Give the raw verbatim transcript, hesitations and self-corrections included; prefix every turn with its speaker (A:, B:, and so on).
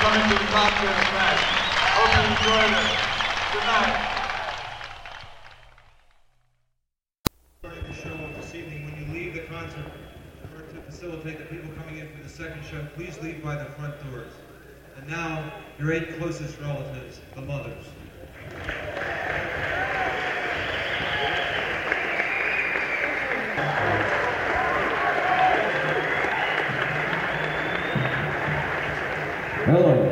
A: coming to the cocktail tonight. Hope you enjoyed it. Good night.
B: Starting the show up this evening, when you leave the concert, or to facilitate the people coming in for the second show, please leave by the front doors. And now, your eight closest relatives, the mothers.
C: Hello.